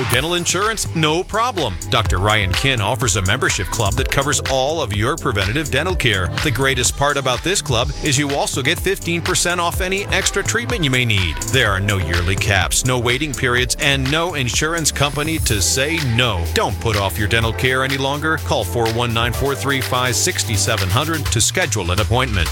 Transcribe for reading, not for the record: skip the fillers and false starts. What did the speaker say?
No dental insurance? No problem. Dr. Ryan Kinn offers a membership club that covers all of your preventative dental care. The greatest part about this club is you also get 15% off any extra treatment you may need. There are no yearly caps, no waiting periods, and no insurance company to say no. Don't put off your dental care any longer. Call 419-435-6700 to schedule an appointment.